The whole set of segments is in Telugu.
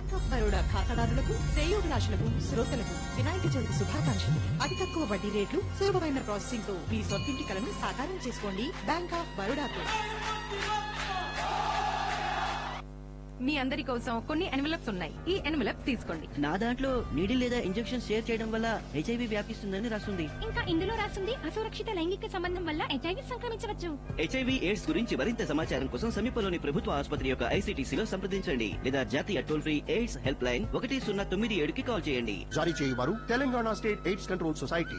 బ్యాంక్ ఆఫ్ బరోడా ఖాతాదారులకు, శ్రేయోభిలాషులకు, శ్రోతలకు వినాయక చవితి శుభాకాంక్షలు. అతి తక్కువ వడ్డీ రేట్లు, సులభమైన ప్రాసెసింగ్ తో మీ సొంతింటి కలను సాకారం చేసుకోండి. Bank of బరోడాతో. మీ అందరి కోసం కొన్ని ఎన్వెలప్స్ ఉన్నాయి. ఈ ఎన్వెలప్స్ తీసుకోండి. నా దాంట్లో నీడిల్ లేదా ఇంజెక్షన్ షేర్ చేయడం వల్ల హెచ్ఐవి వ్యాపిస్తుందని రాస్తుంది. ఇంకా ఇందులో రాస్తుంది అసురక్షిత లైంగిక సంబంధం వల్ల హెచ్ఐవి సంక్రమించవచ్చు. హెచ్ఐవి ఎయిడ్స్ గురించి మరింత సమాచారం కోసం సమీపంలోని ప్రభుత్వ ఆసుపత్రి యొక్క ఐసీటీసీలో సంప్రదించండి లేదా జాతీయ toll free AIDS help line 1097కి call చేయండి. జారీ చేయువారు Telangana state AIDS control society.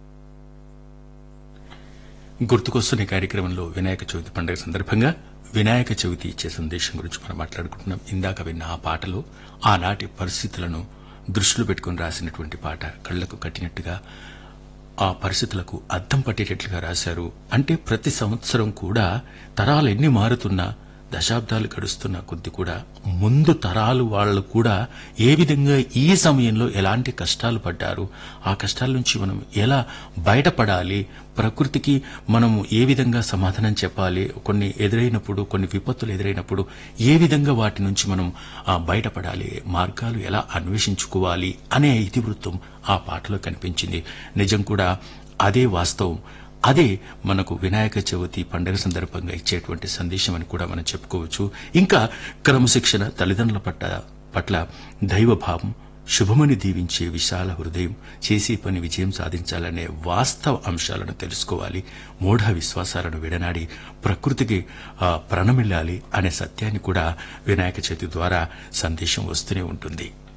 గుర్తుకొస్తున్న కార్యక్రమంలో వినాయక చవితి పండుగ సందర్భంగా వినాయక చవితి ఇచ్చే సందేశం గురించి మనం మాట్లాడుకుంటున్నాం. ఇందాక విన్న ఆ పాటలో ఆనాటి పరిస్థితులను దృష్టిలో పెట్టుకుని రాసినటువంటి పాట. కళ్లకు కట్టినట్టుగా ఆ పరిస్థితులకు అద్దం పట్టేటట్లుగా రాశారు. అంటే ప్రతి సంవత్సరం కూడా తరాలు ఎన్ని మారుతున్నా, దశాబ్దాలు గడుస్తున్న కొద్ది కూడా ముందు తరాలు వాళ్ళు కూడా ఏ విధంగా ఈ సమయంలో ఎలాంటి కష్టాలు పడ్డారు, ఆ కష్టాల నుంచి మనం ఎలా బయటపడాలి, ప్రకృతికి మనం ఏ విధంగా సమాధానం చెప్పాలి, కొన్ని ఎదురైనప్పుడు, కొన్ని విపత్తులు ఎదురైనప్పుడు ఏ విధంగా వాటి నుంచి మనం బయటపడాలి, మార్గాలు ఎలా అన్వేషించుకోవాలి అనే ఇతివృత్తం ఆ పాటలో కనిపించింది. నిజం కూడా అదే వాస్తవం. అదే మనకు వినాయక చవితి పండుగ సందర్భంగా ఇచ్చేటువంటి సందేశం అని కూడా మనం చెప్పుకోవచ్చు. ఇంకా క్రమశిక్షణ, తల్లిదండ్రుల పట్ల దైవభావం, శుభమని దీవించే విశాల హృదయం, చేసే పని విజయం సాధించాలనే వాస్తవ అంశాలను తెలుసుకోవాలి, మూఢ విశ్వాసాలను విడనాడి ప్రకృతికి ప్రణమిల్లాలి అనే సత్యాన్ని కూడా వినాయక చవితి ద్వారా సందేశం వస్తూనే ఉంటుంది.